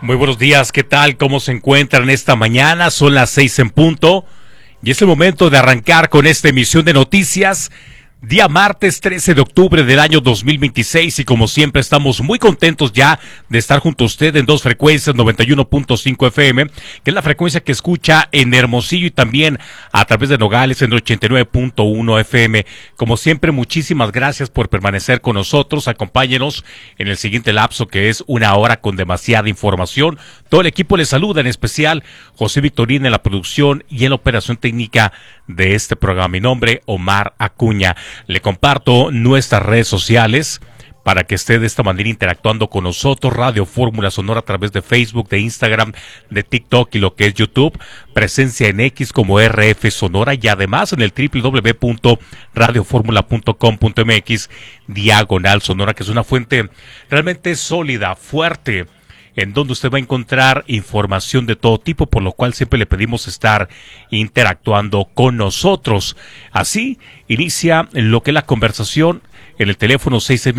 Muy buenos días, ¿qué tal? ¿Cómo se encuentran esta mañana? Son las 6 en punto y es el momento de arrancar con esta emisión de noticias. Día martes 13 de octubre del año 2026 y como siempre estamos muy contentos ya de estar junto a usted en dos frecuencias, 91.5 FM, que es la frecuencia que escucha en Hermosillo y también a través de Nogales en 89.1 FM. Como siempre, muchísimas gracias por permanecer con nosotros. Acompáñenos en el siguiente lapso que es una hora con demasiada información. Todo el equipo les saluda, en especial José Victorín en la producción y en la operación técnica de este programa. Mi nombre, Omar Acuña. Le comparto nuestras redes sociales para que esté de esta manera interactuando con nosotros. Radio Fórmula Sonora a través de Facebook, de Instagram, de TikTok y lo que es YouTube. Presencia en X como RF Sonora y además en el www.radioformula.com.mx/Sonora, que es una fuente realmente sólida, fuerte, en donde usted va a encontrar información de todo tipo, por lo cual siempre le pedimos estar interactuando con nosotros. Así inicia lo que es la conversación en el teléfono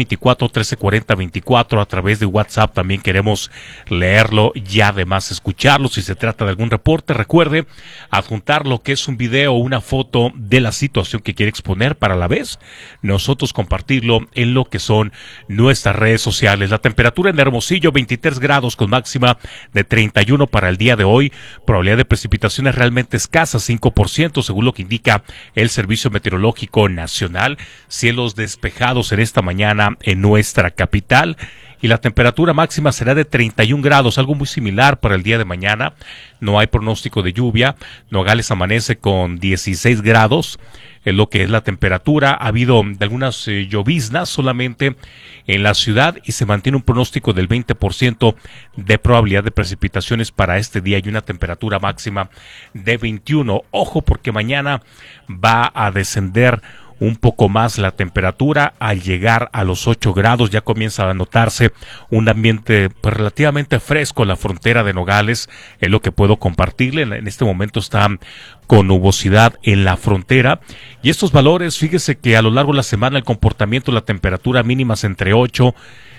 6624-1340-24, a través de WhatsApp también queremos leerlo y además escucharlo. Si se trata de algún reporte, recuerde adjuntar lo que es un video o una foto de la situación que quiere exponer para a la vez nosotros compartirlo en lo que son nuestras redes sociales. La temperatura en Hermosillo 23 grados con máxima de 31 para el día de hoy. Probabilidad de precipitaciones realmente escasa, 5% según lo que indica el Servicio Meteorológico Nacional. Cielos despejados en esta mañana en nuestra capital y la temperatura máxima será de 31 grados, algo muy similar para el día de mañana. No hay pronóstico de lluvia. Nogales amanece con 16 grados, en lo que es la temperatura. Ha habido de algunas lloviznas solamente en la ciudad y se mantiene un pronóstico del 20% de probabilidad de precipitaciones para este día y una temperatura máxima de 21. Ojo, porque mañana va a descender un poco más la temperatura. Al llegar a los 8 grados ya comienza a notarse un ambiente pues relativamente fresco en la frontera de Nogales, es lo que puedo compartirle. En este momento está con nubosidad en la frontera y estos valores, fíjese que a lo largo de la semana el comportamiento de la temperatura mínimas entre 8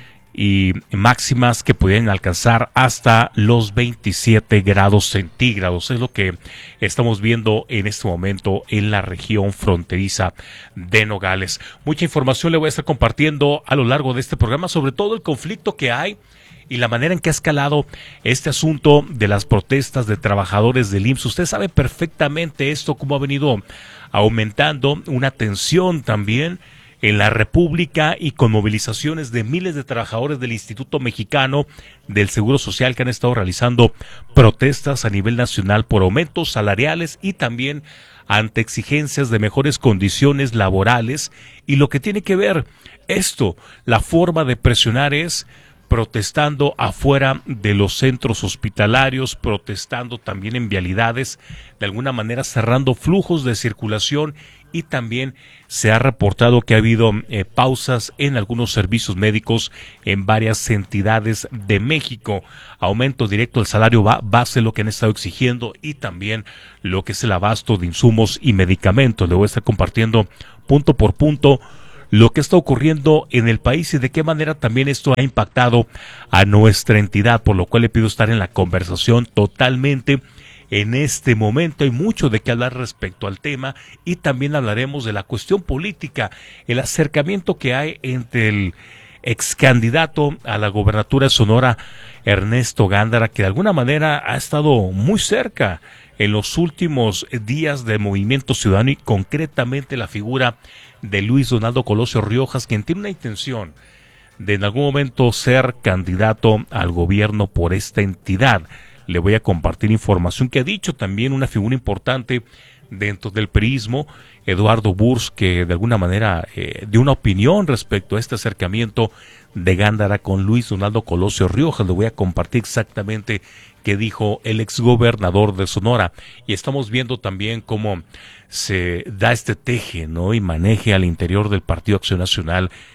y máximas que pueden alcanzar hasta los 27 grados centígrados. Es lo que estamos viendo en este momento en la región fronteriza de Nogales. Mucha información le voy a estar compartiendo a lo largo de este programa, sobre todo el conflicto que hay y la manera en que ha escalado este asunto de las protestas de trabajadores del IMSS. Usted sabe perfectamente esto, cómo ha venido aumentando una tensión también en la República y con movilizaciones de miles de trabajadores del Instituto Mexicano del Seguro Social que han estado realizando protestas a nivel nacional por aumentos salariales y también ante exigencias de mejores condiciones laborales. Y lo que tiene que ver esto, la forma de presionar es protestando afuera de los centros hospitalarios, protestando también en vialidades, de alguna manera cerrando flujos de circulación, y también se ha reportado que ha habido pausas en algunos servicios médicos en varias entidades de México. Aumento directo del salario base, lo que han estado exigiendo, y también lo que es el abasto de insumos y medicamentos. Le voy a estar compartiendo punto por punto lo que está ocurriendo en el país y de qué manera también esto ha impactado a nuestra entidad, por lo cual le pido estar en la conversación totalmente. En este momento hay mucho de qué hablar respecto al tema y también hablaremos de la cuestión política, el acercamiento que hay entre el ex candidato a la gobernatura de Sonora, Ernesto Gándara, que de alguna manera ha estado muy cerca en los últimos días del movimiento ciudadano, y concretamente la figura de Luis Donaldo Colosio Riojas, quien tiene una intención de en algún momento ser candidato al gobierno por esta entidad. Le voy a compartir información que ha dicho también una figura importante dentro del priismo, Eduardo Burs, que de alguna manera dio una opinión respecto a este acercamiento de Gándara con Luis Donaldo Colosio Riojas. Le voy a compartir exactamente qué dijo el exgobernador de Sonora, y estamos viendo también cómo se da este teje, ¿no?, y maneje al interior del Partido Acción Nacional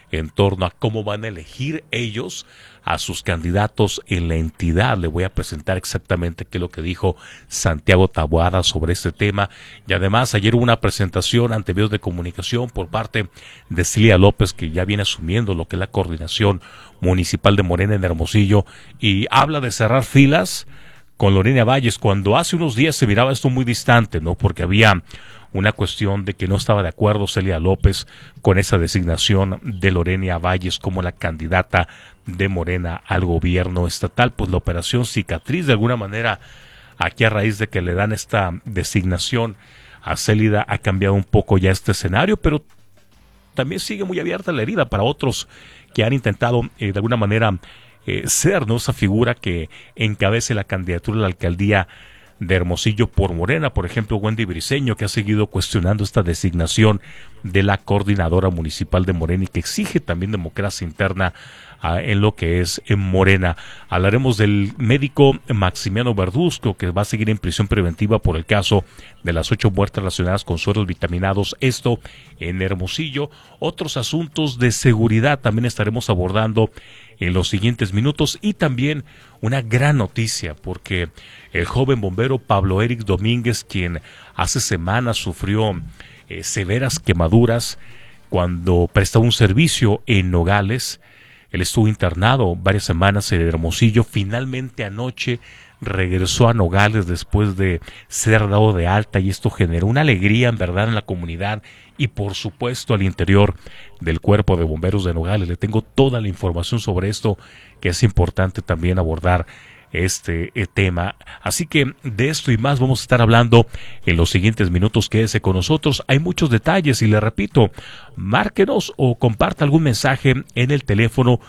en torno a cómo van a elegir ellos a sus candidatos en la entidad. Le voy a presentar exactamente qué es lo que dijo Santiago Taboada sobre este tema. Y además ayer hubo una presentación ante medios de comunicación por parte de Cilia López, que ya viene asumiendo lo que es la coordinación municipal de Morena en Hermosillo, y habla de cerrar filas con Lorena Valles, cuando hace unos días se miraba esto muy distante, ¿no? Porque había una cuestión de que no estaba de acuerdo Celia López con esa designación de Lorena Valles como la candidata de Morena al gobierno estatal. Pues la operación cicatriz, de alguna manera, aquí a raíz de que le dan esta designación a Célida, ha cambiado un poco ya este escenario, pero también sigue muy abierta la herida para otros que han intentado de alguna manera ser, ¿no?, esa figura que encabece la candidatura a la alcaldía de Hermosillo por Morena. Por ejemplo, Wendy Briceño, que ha seguido cuestionando esta designación de la coordinadora municipal de Morena y que exige también democracia interna en lo que es en Morena. Hablaremos del médico Maximiano Verduzco, que va a seguir en prisión preventiva por el caso de las 8 muertes relacionadas con sueros vitaminados, esto en Hermosillo. Otros asuntos de seguridad también estaremos abordando en los siguientes minutos, y también una gran noticia, porque el joven bombero Pablo Eric Domínguez, quien hace semanas sufrió severas quemaduras cuando prestaba un servicio en Nogales, él estuvo internado varias semanas en Hermosillo, finalmente anoche regresó a Nogales después de ser dado de alta, y esto generó una alegría en verdad en la comunidad y por supuesto al interior del Cuerpo de Bomberos de Nogales. Le tengo toda la información sobre esto, que es importante también abordar este tema. Así que de esto y más vamos a estar hablando en los siguientes minutos. Quédese con nosotros, hay muchos detalles y le repito, márquenos o comparta algún mensaje en el teléfono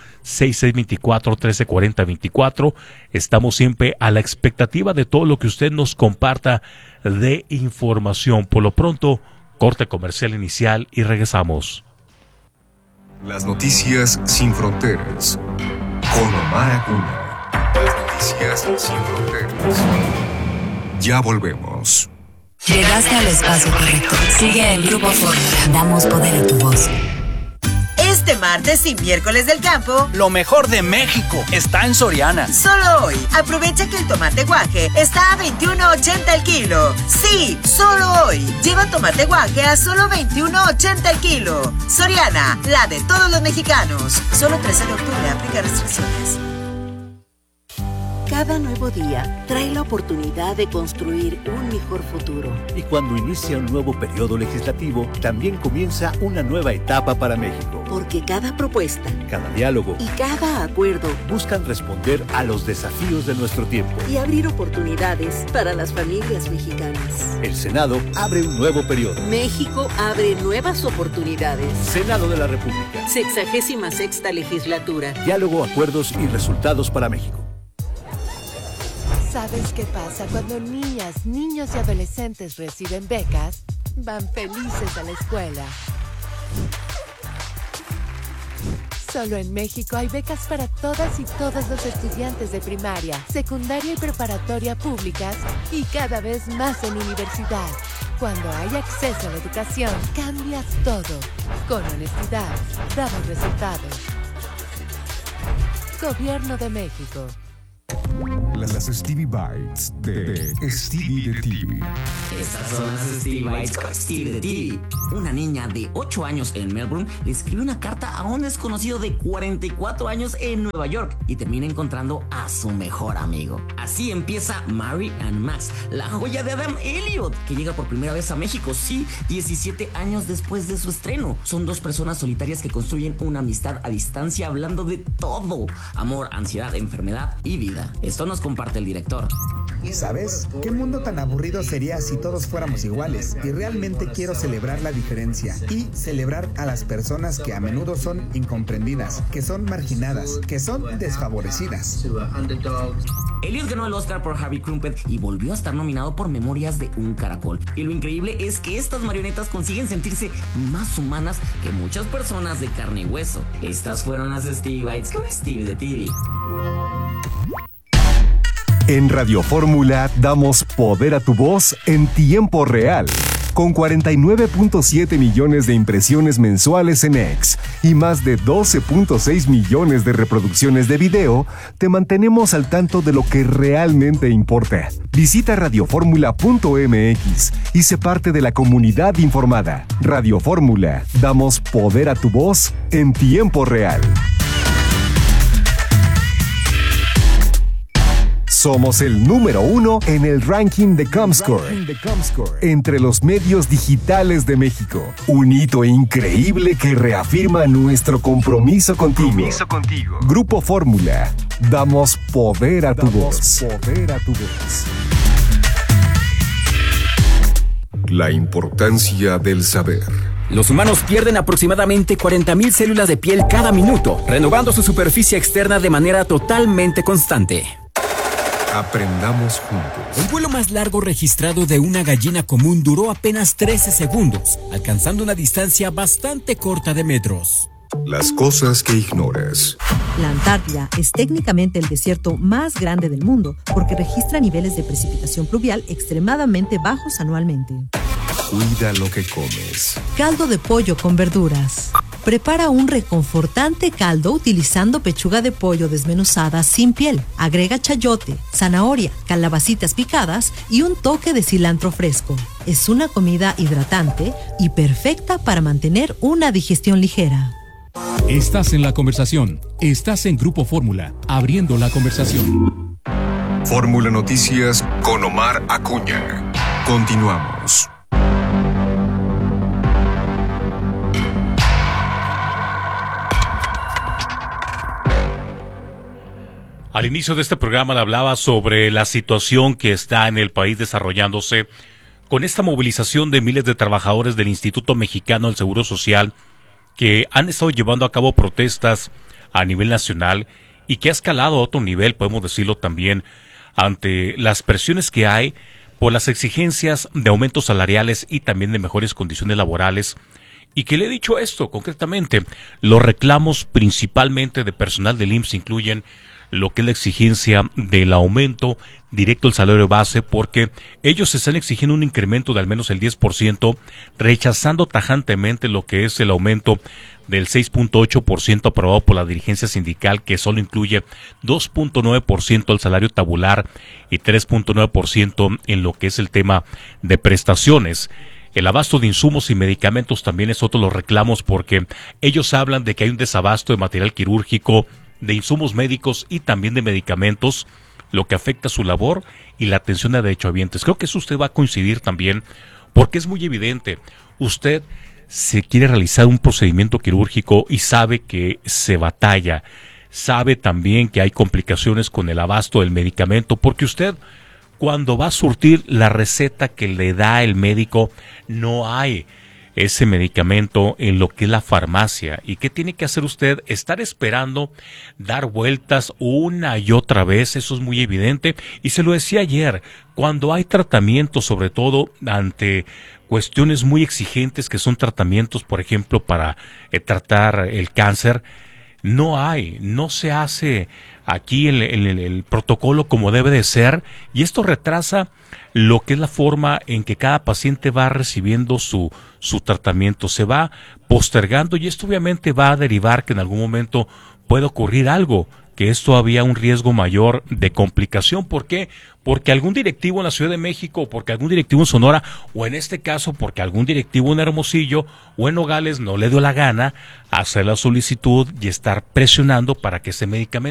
6624-1340-24. Estamos siempre a la expectativa de todo lo que usted nos comparta de información. Por lo pronto, corte comercial inicial y regresamos. Las noticias sin fronteras con Omar Acuña. Las noticias sin fronteras. Ya volvemos. Llegaste al espacio correcto. Sigue el Grupo Fórmula. Damos poder a tu voz. Este martes y miércoles del campo, lo mejor de México está en Soriana. Solo hoy, aprovecha que el tomate guaje está a $21.80 el kilo. Sí, solo hoy. Lleva tomate guaje a solo $21.80 el kilo. Soriana, la de todos los mexicanos. Solo 13 de octubre, aplica restricciones. Cada nuevo día trae la oportunidad de construir un mejor futuro. Y cuando inicia un nuevo periodo legislativo, también comienza una nueva etapa para México. Porque cada propuesta, cada diálogo y cada acuerdo buscan responder a los desafíos de nuestro tiempo y abrir oportunidades para las familias mexicanas. El Senado abre un nuevo periodo. México abre nuevas oportunidades. Senado de la República. 66ª legislatura. Diálogo, acuerdos y resultados para México. ¿Sabes qué pasa cuando niñas, niños y adolescentes reciben becas? Van felices a la escuela. Solo en México hay becas para todas y todos los estudiantes de primaria, secundaria y preparatoria públicas, y cada vez más en universidad. Cuando hay acceso a la educación, cambias todo. Con honestidad, damos resultados. Gobierno de México. Las Stevie Bites de Stevie de TV. Estas son las Stevie Bites con Stevie de TV. Una niña de 8 años en Melbourne le escribe una carta a un desconocido de 44 años en Nueva York y termina encontrando a su mejor amigo. Así empieza Mary and Max, la joya de Adam Elliot, que llega por primera vez a México, sí, 17 años después de su estreno. Son dos personas solitarias que construyen una amistad a distancia hablando de todo: amor, ansiedad, enfermedad y vida. Esto nos comparte el director. ¿Sabes? ¿Qué mundo tan aburrido sería si todos fuéramos iguales? Y realmente quiero celebrar la diferencia y celebrar a las personas que a menudo son incomprendidas, que son marginadas, que son desfavorecidas. Elliot ganó el Oscar por Harvey Crumpet y volvió a estar nominado por Memorias de un Caracol. Y lo increíble es que estas marionetas consiguen sentirse más humanas que muchas personas de carne y hueso. Estas fueron las Stevie Bites con Stevie de TV. En Radio Fórmula damos poder a tu voz en tiempo real. Con 49.7 millones de impresiones mensuales en X y más de 12.6 millones de reproducciones de video, te mantenemos al tanto de lo que realmente importa. Visita radioformula.mx y sé parte de la comunidad informada. Radio Fórmula, damos poder a tu voz en tiempo real. Somos el número 1 en el ranking de Comscore entre los medios digitales de México. Un hito increíble que reafirma nuestro compromiso contigo. Grupo Fórmula. Damos poder a tu voz. La importancia del saber. Los humanos pierden aproximadamente 40.000 células de piel cada minuto, renovando su superficie externa de manera totalmente constante. Aprendamos juntos. El vuelo más largo registrado de una gallina común duró apenas 13 segundos, alcanzando una distancia bastante corta de metros. Las cosas que ignoras. La Antártida es técnicamente el desierto más grande del mundo porque registra niveles de precipitación pluvial extremadamente bajos anualmente. Cuida lo que comes. Caldo de pollo con verduras. Prepara un reconfortante caldo utilizando pechuga de pollo desmenuzada sin piel. Agrega chayote, zanahoria, calabacitas picadas y un toque de cilantro fresco. Es una comida hidratante y perfecta para mantener una digestión ligera. Estás en la conversación. Estás en Grupo Fórmula, abriendo la conversación. Fórmula Noticias con Omar Acuña. Continuamos. Al inicio de este programa le hablaba sobre la situación que está en el país desarrollándose con esta movilización de miles de trabajadores del Instituto Mexicano del Seguro Social que han estado llevando a cabo protestas a nivel nacional y que ha escalado a otro nivel, podemos decirlo también, ante las presiones que hay por las exigencias de aumentos salariales y también de mejores condiciones laborales. Y que le he dicho esto concretamente, los reclamos principalmente de personal del IMSS incluyen lo que es la exigencia del aumento directo del salario base, porque ellos están exigiendo un incremento de al menos el 10%, rechazando tajantemente lo que es el aumento del 6.8% aprobado por la dirigencia sindical, que solo incluye 2.9% del salario tabular y 3.9% en lo que es el tema de prestaciones. El abasto de insumos y medicamentos también es otro de los reclamos, porque ellos hablan de que hay un desabasto de material quirúrgico, de insumos médicos y también de medicamentos, lo que afecta su labor y la atención a derechohabientes. Creo que eso usted va a coincidir también, porque es muy evidente. Usted se quiere realizar un procedimiento quirúrgico y sabe que se batalla, sabe también que hay complicaciones con el abasto del medicamento, porque usted, cuando va a surtir la receta que le da el médico, no hay ese medicamento en lo que es la farmacia. ¿Y qué tiene que hacer usted? Estar esperando, dar vueltas una y otra vez. Eso es muy evidente. Y se lo decía ayer, cuando hay tratamientos, sobre todo ante cuestiones muy exigentes que son tratamientos, por ejemplo, para tratar el cáncer, no se hace aquí el protocolo como debe de ser, y esto retrasa lo que es la forma en que cada paciente va recibiendo su tratamiento. Se va postergando y esto obviamente va a derivar que en algún momento puede ocurrir algo, que es todavía un riesgo mayor de complicación. ¿Por qué? Porque algún directivo en la Ciudad de México, porque algún directivo en Sonora, o en este caso porque algún directivo en Hermosillo o en Nogales no le dio la gana hacer la solicitud y estar presionando para que ese medicamento